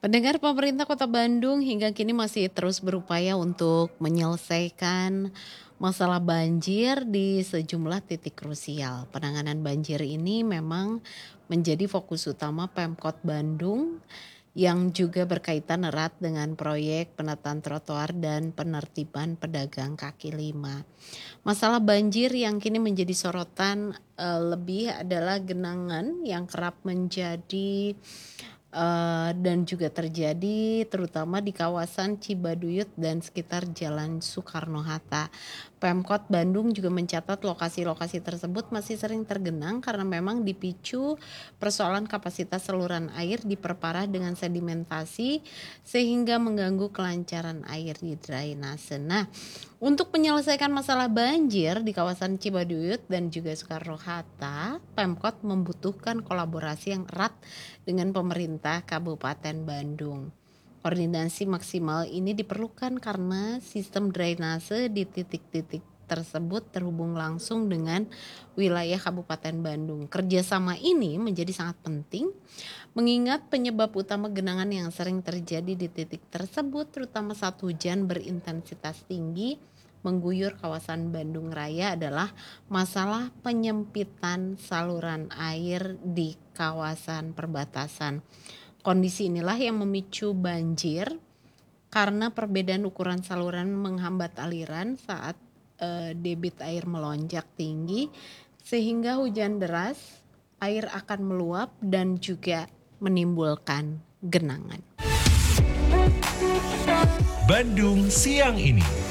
Pendengar, pemerintah Kota Bandung hingga kini masih terus berupaya untuk menyelesaikan masalah banjir di sejumlah titik krusial. Penanganan banjir ini memang menjadi fokus utama Pemkot Bandung yang juga berkaitan erat dengan proyek penataan trotoar dan penertiban pedagang kaki lima. Masalah banjir yang kini menjadi sorotan lebih adalah genangan yang kerap menjadi dan juga terjadi terutama di kawasan Cibaduyut dan sekitar Jalan Soekarno-Hatta. Pemkot Bandung juga mencatat lokasi-lokasi tersebut masih sering tergenang karena memang dipicu persoalan kapasitas saluran air diperparah dengan sedimentasi sehingga mengganggu kelancaran air di drainase. Nah, untuk menyelesaikan masalah banjir di kawasan Cibaduyut dan juga Soekarno-Hatta, Pemkot membutuhkan kolaborasi yang erat dengan pemerintah Kabupaten Bandung. Koordinasi maksimal ini diperlukan karena sistem drainase di titik-titik tersebut terhubung langsung dengan wilayah Kabupaten Bandung. Kerjasama ini menjadi sangat penting mengingat penyebab utama genangan yang sering terjadi di titik tersebut terutama saat hujan berintensitas tinggi mengguyur kawasan Bandung Raya adalah masalah penyempitan saluran air di kawasan perbatasan. Kondisi inilah yang memicu banjir karena perbedaan ukuran saluran menghambat aliran saat debit air melonjak tinggi sehingga hujan deras air akan meluap dan juga menimbulkan genangan. Bandung siang ini.